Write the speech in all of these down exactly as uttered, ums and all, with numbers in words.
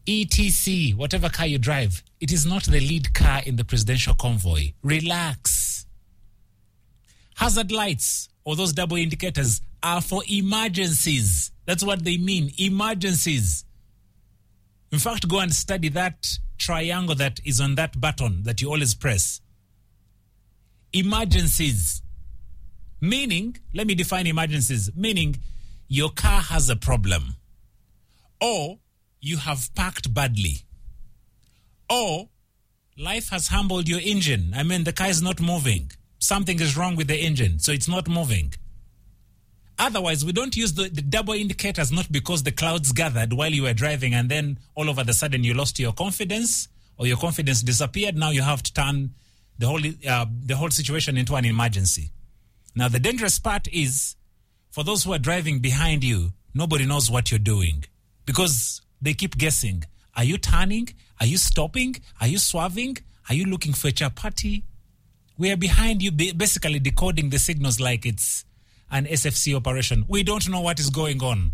E T C, whatever car you drive, it is not the lead car in the presidential convoy. Relax. Hazard lights, or those double indicators, are for emergencies. That's what they mean, emergencies. In fact, go and study that triangle that is on that button that you always press. Emergencies. Meaning, let me define emergencies. Meaning, your car has a problem. Or you have parked badly. Or life has humbled your engine. I mean, the car is not moving. Something is wrong with the engine, so it's not moving. Otherwise, we don't use the, the double indicators not because the clouds gathered while you were driving and then all of a sudden you lost your confidence or your confidence disappeared. Now you have to turn the whole uh, the whole situation into an emergency. Now, the dangerous part is, for those who are driving behind you, nobody knows what you're doing because they keep guessing. Are you turning? Are you stopping? Are you swerving? Are you looking for a chapati? We are behind you, basically decoding the signals like it's an S F C operation. We don't know what is going on.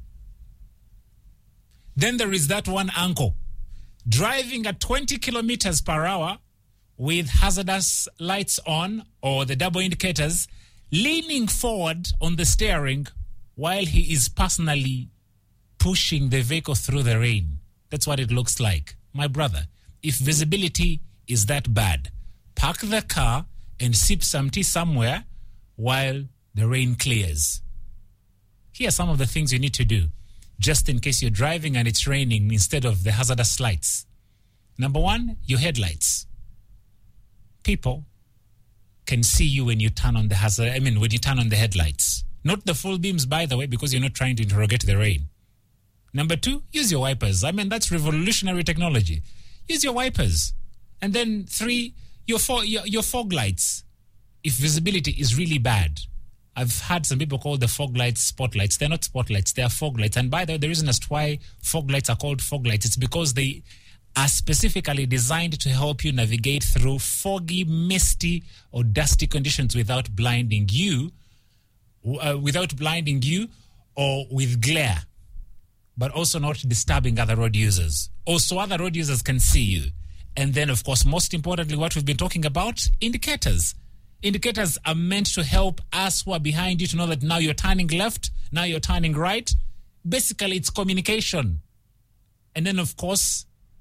Then there is that one uncle driving at twenty kilometers per hour with hazardous lights on or the double indicators, leaning forward on the steering while he is personally pushing the vehicle through the rain. That's what it looks like. My brother, if visibility is that bad, park the car and sip some tea somewhere while the rain clears. Here are some of the things you need to do just in case you're driving and it's raining instead of the hazardous lights. Number one, your headlights. People can see you when you turn on the hazard, I mean, when you turn on the headlights. Not the full beams, by the way, because you're not trying to interrogate the rain. Number two, use your wipers. I mean, that's revolutionary technology. Use your wipers. And then three, your, fo- your, your fog lights. If visibility is really bad, I've had some people call the fog lights spotlights. They're not spotlights, they're fog lights. And by the way, the reason as to why fog lights are called fog lights, it's because they are specifically designed to help you navigate through foggy, misty, or dusty conditions without blinding you, uh, without blinding you, or with glare, but also not disturbing other road users. Also, other road users can see you. And then, of course, most importantly, what we've been talking about, indicators. Indicators are meant to help us who are behind you to know that now you're turning left, now you're turning right. Basically, it's communication. And then, of course,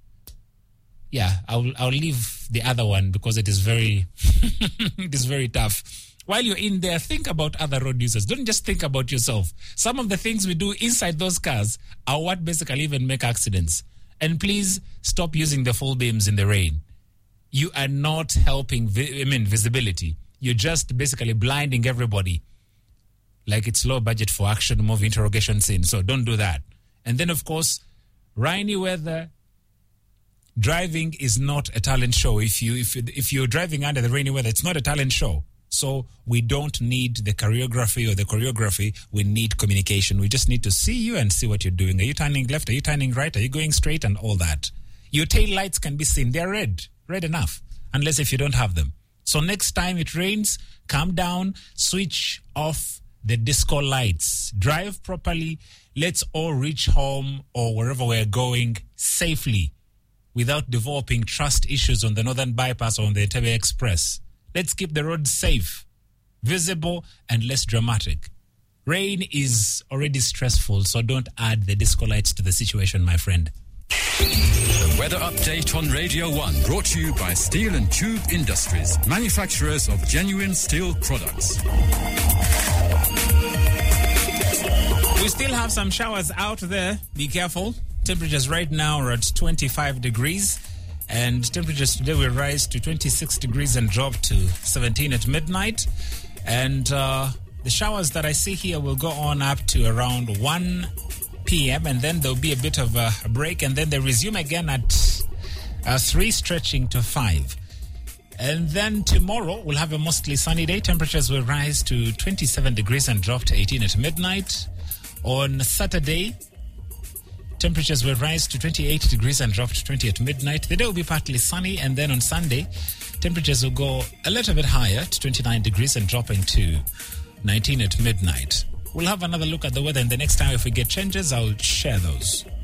yeah, I'll I'll leave the other one because it is very it is very tough. While you're in there, think about other road users. Don't just think about yourself. Some of the things we do inside those cars are what basically even make accidents. And please stop using the full beams in the rain. You are not helping, vi- I mean, visibility. You're just basically blinding everybody like it's low budget for action movie interrogation scene. So don't do that. And then, of course, rainy weather, driving is not a talent show. If you if you, if you're driving under the rainy weather, it's not a talent show. So we don't need the choreography or the choreography. We need communication. We just need to see you and see what you're doing. Are you turning left? Are you turning right? Are you going straight? And all that. Your tail lights can be seen. They're red. Red enough. Unless if you don't have them. So next time it rains, calm down, switch off the disco lights. Drive properly. Let's all reach home or wherever we're going safely without developing trust issues on the Northern Bypass or on the Entebbe Express. Let's keep the roads safe, visible, and less dramatic. Rain is already stressful, so don't add the disco lights to the situation, my friend. The weather update on Radio one, brought to you by Steel and Tube Industries, manufacturers of genuine steel products. We still have some showers out there. Be careful. Temperatures right now are at twenty-five degrees. And temperatures today will rise to twenty-six degrees and drop to seventeen at midnight. And uh, the showers that I see here will go on up to around one p.m. and then there'll be a bit of a break, and then they resume again at uh, three, stretching to five. And then tomorrow we'll have a mostly sunny day. Temperatures will rise to twenty-seven degrees and drop to eighteen at midnight. On Saturday, temperatures will rise to twenty-eight degrees and drop to twenty at midnight. The day will be partly sunny, and then on Sunday, temperatures will go a little bit higher to twenty-nine degrees and dropping to nineteen at midnight. We'll have another look at the weather, and the next time if we get changes, I'll share those.